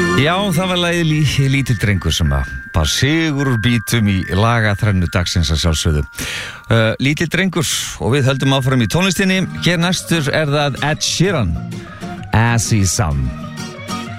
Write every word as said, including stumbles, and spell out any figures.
Já, það var lagið lí, Lítill drengur sem að bara sigur úr bítum í lagaþrennu dagsins að sjálfsögðu. Uh, Lítill drengur og við höldum áfram í tónlistinni. Hér næstur er það Ed Sheeran, As He Sun.